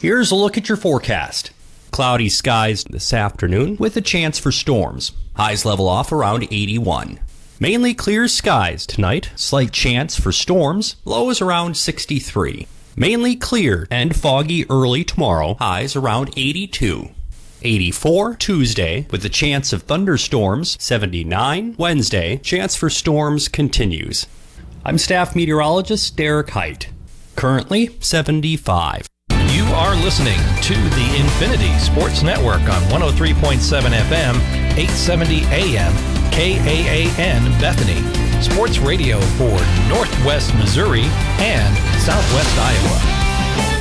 Here's a look at your forecast. Cloudy skies this afternoon with a chance for storms. Highs level off around 81. Mainly clear skies tonight. Slight chance for storms. Lows around 63. Mainly clear and foggy early tomorrow. Highs around 82. 84 Tuesday with a chance of thunderstorms. 79 Wednesday. Chance for storms continues. I'm staff meteorologist Derek Height. Currently 75. You are listening to the Infinity Sports Network on 103.7 FM, 870 AM, KAAN Bethany. Sports radio for Northwest Missouri and Southwest Iowa.